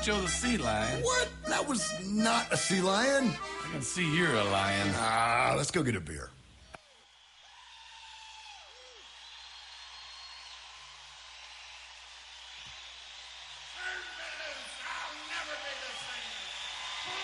Joe the sea lion. What? That was not a sea lion. I can see you're a lion. Let's go get a beer.